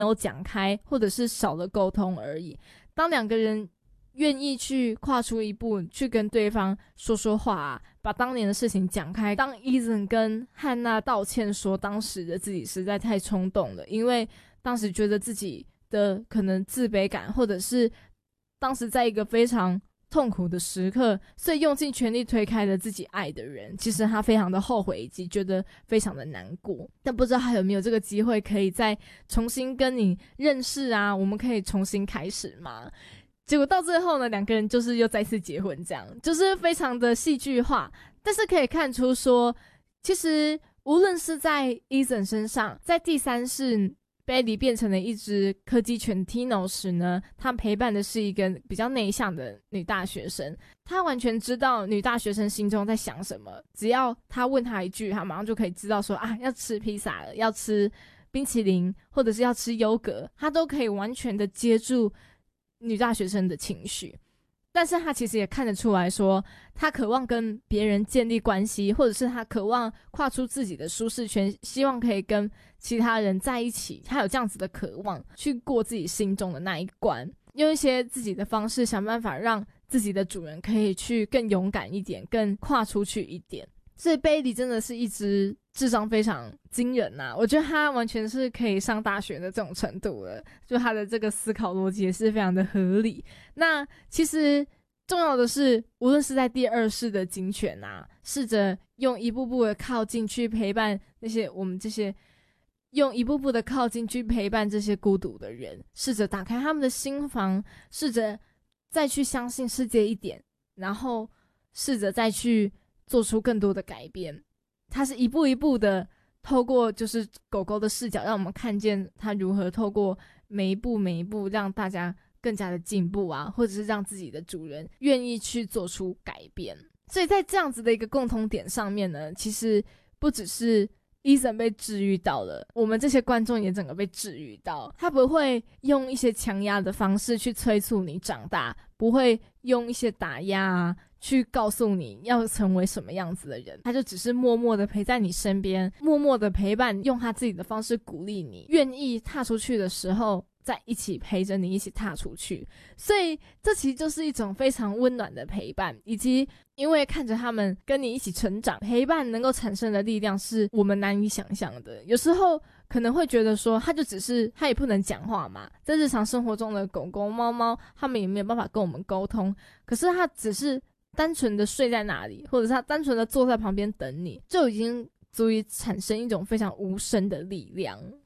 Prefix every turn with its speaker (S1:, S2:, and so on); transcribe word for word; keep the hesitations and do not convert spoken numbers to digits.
S1: 没有讲开，或者是少了沟通而已。当两个人愿意去跨出一步，去跟对方说说话啊，把当年的事情讲开。当 Ethan 跟汉娜道歉说当时的自己实在太冲动了，因为当时觉得自己的可能自卑感，或者是当时在一个非常痛苦的时刻，所以用尽全力推开了自己爱的人。其实他非常的后悔，以及觉得非常的难过，但不知道他有没有这个机会可以再重新跟你认识啊，我们可以重新开始吗？结果到最后呢，两个人就是又再次结婚，这样就是非常的戏剧化。但是可以看出说，其实无论是在 Ethan 身上，在第三世 Bailey 变成了一只柯基犬 Tino 时呢，他陪伴的是一个比较内向的女大学生。他完全知道女大学生心中在想什么，只要他问他一句，他马上就可以知道说啊，要吃披萨了，要吃冰淇淋，或者是要吃优格，他都可以完全的接住女大学生的情绪。但是他其实也看得出来说，他渴望跟别人建立关系，或者是他渴望跨出自己的舒适圈，希望可以跟其他人在一起，他有这样子的渴望去过自己心中的那一关，用一些自己的方式想办法让自己的主人可以去更勇敢一点，更跨出去一点。所以 Bailey 真的是一只智商非常惊人啊，我觉得他完全是可以上大学的这种程度了，就他的这个思考逻辑也是非常的合理。那其实重要的是，无论是在第二世的警犬啊，试着用一步步的靠近去陪伴那些我们这些用一步步的靠近去陪伴这些孤独的人，试着打开他们的心房，试着再去相信世界一点，然后试着再去做出更多的改变。他是一步一步的透过就是狗狗的视角，让我们看见他如何透过每一步每一步让大家更加的进步啊，或者是让自己的主人愿意去做出改变。所以在这样子的一个共同点上面呢，其实不只是Ethan 被治愈到了，我们这些观众也整个被治愈到。他不会用一些强压的方式去催促你长大，不会用一些打压啊去告诉你要成为什么样子的人，他就只是默默的陪在你身边，默默的陪伴，用他自己的方式鼓励你，愿意踏出去的时候再一起陪着你一起踏出去。所以这其实就是一种非常温暖的陪伴，以及因为看着他们跟你一起成长，陪伴能够产生的力量是我们难以想象的。有时候可能会觉得说，他就只是他也不能讲话嘛，在日常生活中的狗狗猫猫他们也没有办法跟我们沟通，可是他只是单纯的睡在那里，或者是他单纯的坐在旁边等你，就已经足以产生一种非常无声的力量。